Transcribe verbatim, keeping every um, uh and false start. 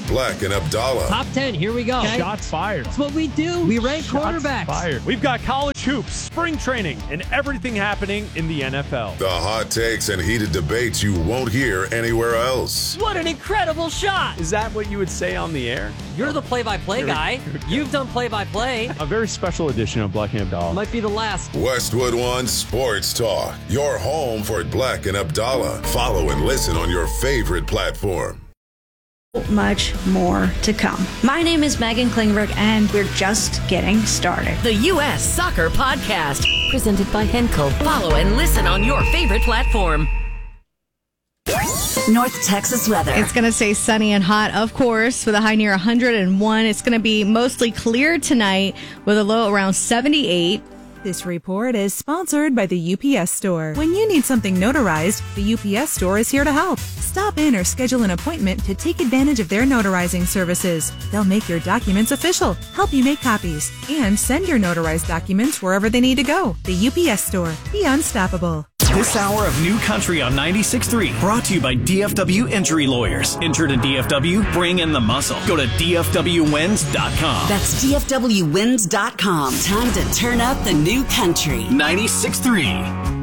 Black and Abdallah. Top ten, here we go. Okay. Shots fired. That's what we do. We rank Shots quarterbacks. fired. We've got college hoops, spring training, and everything happening in the N F L. The hot takes and heated debates you won't hear anywhere else. What an incredible shot. Is that what you would say on the air? You're the play-by-play guy. You've done play-by-play. A very special edition of Black and Abdallah. Might be the last. Westwood One Sports Talk. Your home for Black and Abdallah. Follow and listen on your favorite platform. Much more to come. My name is Megan Klingberg, and we're just getting started. The U S Soccer Podcast, presented by Henkel. Follow and listen on your favorite platform. North Texas weather. It's going to stay sunny and hot, of course, with a high near one hundred one. It's going to be mostly clear tonight with a low around seventy-eight. This report is sponsored by the U P S Store. When you need something notarized, the U P S Store is here to help. Stop in or schedule an appointment to take advantage of their notarizing services. They'll make your documents official, help you make copies, and send your notarized documents wherever they need to go. The U P S Store. Be unstoppable. This hour of New Country on ninety-six point three brought to you by D F W Injury Lawyers. Injured in D F W? Bring in the muscle. Go to D F W wins dot com. That's D F W wins dot com. Time to turn up the New Country. ninety-six point three